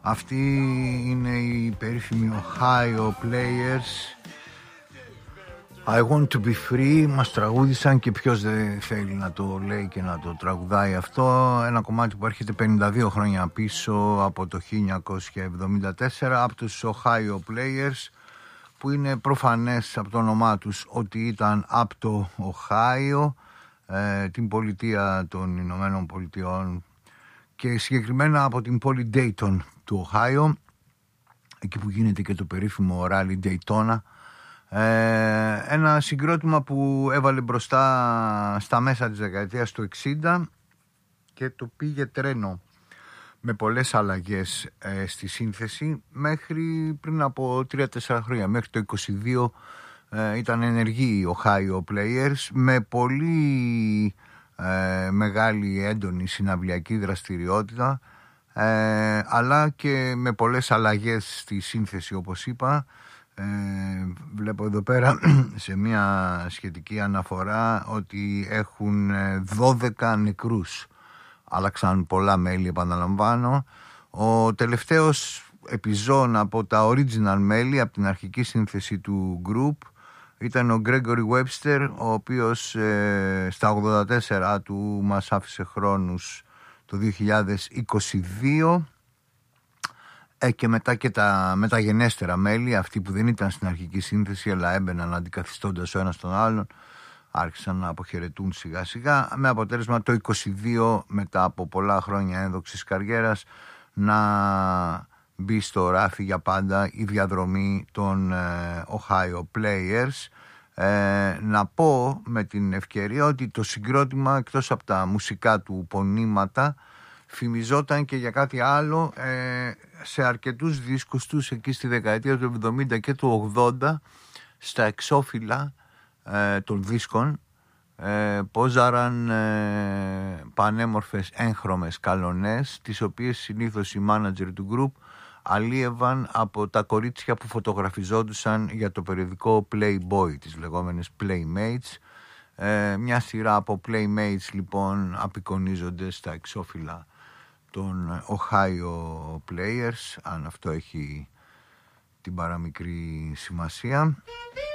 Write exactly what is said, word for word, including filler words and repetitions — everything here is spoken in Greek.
Αυτοί είναι οι περίφημοι Ohio Players. I want to be free. Μας τραγούδισαν και ποιος δεν θέλει να το λέει και να το τραγουδάει αυτό. Ένα κομμάτι που έρχεται πενήντα δύο χρόνια πίσω από το χίλια εννιακόσια εβδομήντα τέσσερα από τους Ohio Players, που είναι προφανές από το όνομά τους ότι ήταν από το Ohio, ε, την πολιτεία των Ηνωμένων Πολιτειών, και συγκεκριμένα από την πόλη Dayton του Ohio, εκεί που γίνεται και το περίφημο Rally Daytona. Ε, ένα συγκρότημα που έβαλε μπροστά στα μέσα της δεκαετίας του εξήντα και το πήγε τρένο με πολλές αλλαγές ε, στη σύνθεση μέχρι πριν από τρία τέσσερα χρόνια. Μέχρι το είκοσι δύο ε, ήταν ενεργοί οι Ohio Players με πολύ ε, μεγάλη έντονη συναυλιακή δραστηριότητα, ε, αλλά και με πολλές αλλαγές στη σύνθεση, όπως είπα. Ε, βλέπω εδώ πέρα σε μια σχετική αναφορά ότι έχουν δώδεκα νεκρούς. Άλλαξαν πολλά μέλη, επαναλαμβάνω. Ο τελευταίος επιζών από τα original μέλη, από την αρχική σύνθεση του group, ήταν ο Gregory Webster, ο οποίος ε, στα ογδόντα τέσσερα του μας άφησε χρόνους το δύο χιλιάδες είκοσι δύο. Ε, και μετά και τα μεταγενέστερα μέλη, αυτοί που δεν ήταν στην αρχική σύνθεση αλλά έμπαιναν αντικαθιστώντας ο ένας τον άλλον, άρχισαν να αποχαιρετούν σιγά σιγά, με αποτέλεσμα το είκοσι δύο, μετά από πολλά χρόνια ένδοξης καριέρας, να μπει στο ράφι για πάντα η διαδρομή των ε, Ohio Players. Ε, να πω με την ευκαιρία ότι το συγκρότημα, εκτός από τα μουσικά του πονήματα, φημιζόταν και για κάτι άλλο. Ε, σε αρκετούς δίσκους τους εκεί στη δεκαετία του εβδομήντα και του ογδόντα, στα εξώφυλλα ε, των δίσκων ε, πόζαραν ε, πανέμορφες έγχρωμες καλονές, τις οποίες συνήθως οι μάνατζερ του group αλίευαν από τα κορίτσια που φωτογραφιζόντουσαν για το περιοδικό Playboy, τις λεγόμενες Playmates. Ε, μια σειρά από Playmates λοιπόν απεικονίζονται στα εξώφυλλα των Ohio Players, αν αυτό έχει την παραμικρή σημασία.